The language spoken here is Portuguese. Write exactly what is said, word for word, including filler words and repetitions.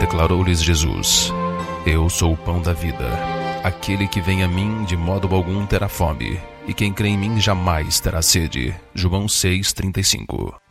declarou-lhes Jesus: Eu sou o pão da vida. Aquele que vem a mim de modo algum terá fome, e quem crê em mim jamais terá sede. João seis, trinta e cinco.